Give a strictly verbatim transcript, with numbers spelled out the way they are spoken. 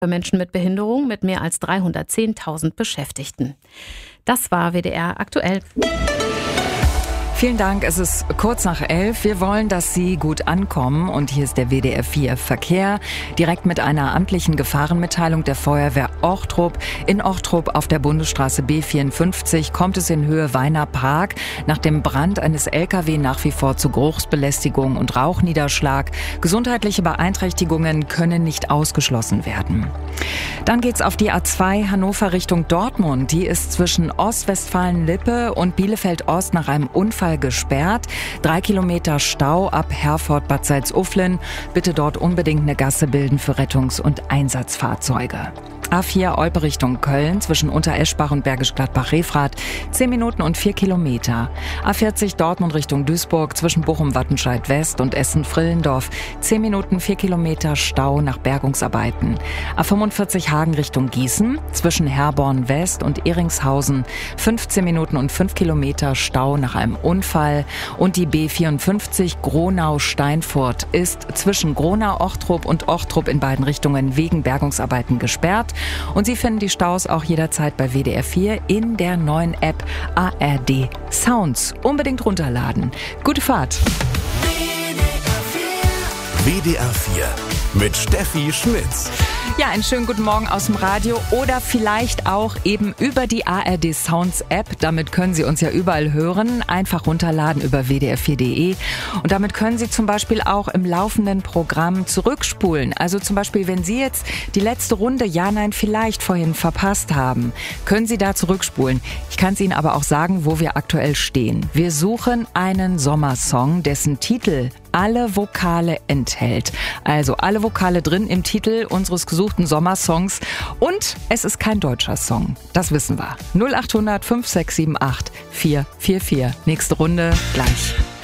für Menschen mit Behinderung mit mehr als dreihundertzehntausend Beschäftigten. Das war W D R aktuell. Vielen Dank, es ist kurz nach elf. Wir wollen, dass Sie gut ankommen und hier ist der W D R vier Verkehr. Direkt mit einer amtlichen Gefahrenmitteilung der Feuerwehr Ochtrup. In Ochtrup auf der Bundesstraße B vierundfünfzig kommt es in Höhe Weiner Park nach dem Brand eines L K W nach wie vor zu Geruchsbelästigung und Rauchniederschlag. Gesundheitliche Beeinträchtigungen können nicht ausgeschlossen werden. Dann geht's auf die A zwei Hannover Richtung Dortmund. Die ist zwischen Ostwestfalen-Lippe und Bielefeld-Ost nach einem Unfall gesperrt. Drei Kilometer Stau ab Herford-Bad Salzuflen. Bitte dort unbedingt eine Gasse bilden für Rettungs- und Einsatzfahrzeuge. A vier Olpe Richtung Köln zwischen Untereschbach und Bergisch Gladbach-Refrath zehn Minuten und vier Kilometer. A vierzig Dortmund Richtung Duisburg zwischen Bochum-Wattenscheid West und Essen-Frillendorf zehn Minuten vier Kilometer Stau nach Bergungsarbeiten. A fünfundvierzig Hagen Richtung Gießen zwischen Herborn West und Ehringshausen fünfzehn Minuten und fünf Kilometer Stau nach einem Unfall. Und die B vierundfünfzig Gronau-Steinfurt ist zwischen Gronau-Ochtrup und Ochtrup in beiden Richtungen wegen Bergungsarbeiten gesperrt. Und Sie finden die Staus auch jederzeit bei W D R vier in der neuen App A R D Sounds. Unbedingt runterladen. Gute Fahrt. W D R vier mit Steffi Schmitz. Ja, einen schönen guten Morgen aus dem Radio oder vielleicht auch eben über die A R D Sounds App. Damit können Sie uns ja überall hören. Einfach runterladen über w d r vier punkt d e. Und damit können Sie zum Beispiel auch im laufenden Programm zurückspulen. Also zum Beispiel, wenn Sie jetzt die letzte Runde Ja, Nein, Vielleicht vorhin verpasst haben, können Sie da zurückspulen. Ich kann es Ihnen aber auch sagen, wo wir aktuell stehen. Wir suchen einen Sommersong, dessen Titel alle Vokale enthält. Also alle Vokale drin im Titel unseres gesuchten Sommersongs. Und es ist kein deutscher Song. Das wissen wir. null acht hundert fünf sechs sieben acht vier vier vier. Nächste Runde gleich.